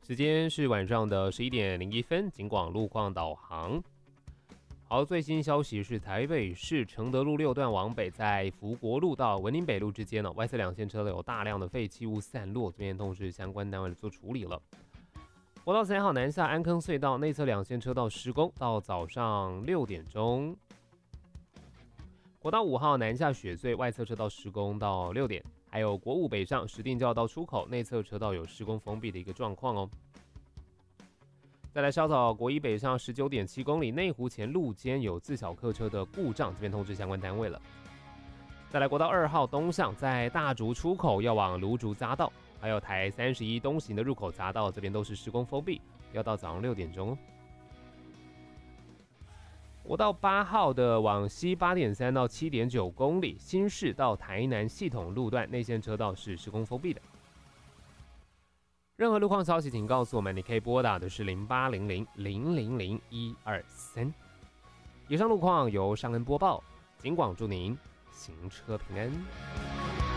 时间是晚上的11:01，警广路况导航。好，最新消息是台北市承德路6段往北，在福国路到文林北路之间外侧两线车道有大量的废弃物散落，这边通知相关单位做处理了。国道3号南下安坑隧道内侧两线车道施工，到早上6点钟。国道5号南下雪隧外侧车道施工到6点，还有国5北上石碇交流道出口内侧车道有施工封闭的一个状况哦。再来稍早国1北上19.7公里内湖前路肩有自小客车的故障，这边通知相关单位了。再来国道2号东向在大竹出口要往芦竹匝道，还有台31东行的入口匝道，这边都是施工封闭，要到早上6点钟。国道8号的往西8.3到7.9公里，新市到台南系统路段内线车道是施工封闭的。任何路况消息，请告诉我们，你可以拨打的是0800-000-123。以上路况由尚恩播报，警广祝您行车平安。